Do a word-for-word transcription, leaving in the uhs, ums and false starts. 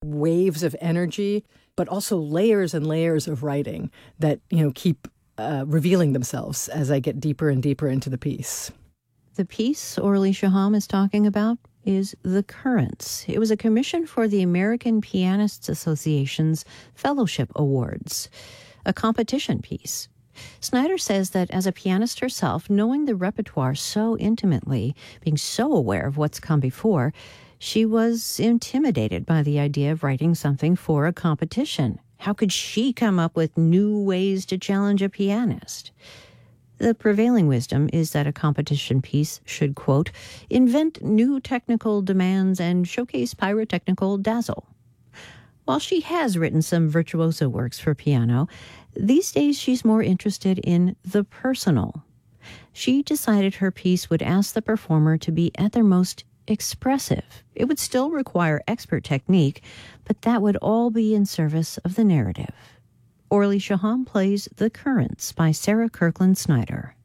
waves of energy, but also layers and layers of writing that, you know, keep uh, revealing themselves as I get deeper and deeper into the piece. The piece Orly Shaham is talking about is The Currents. It was a commission for the American Pianists Association's Fellowship Awards, a competition piece. Snyder says that as a pianist herself, knowing the repertoire so intimately, being so aware of what's come before, she was intimidated by the idea of writing something for a competition. How could she come up with new ways to challenge a pianist? The prevailing wisdom is that a competition piece should, quote, invent new technical demands and showcase pyrotechnical dazzle. While she has written some virtuoso works for piano, these days she's more interested in the personal. She decided her piece would ask the performer to be at their most expressive. It would still require expert technique, but that would all be in service of the narrative. Orly Shaham plays The Currents by Sarah Kirkland Snyder.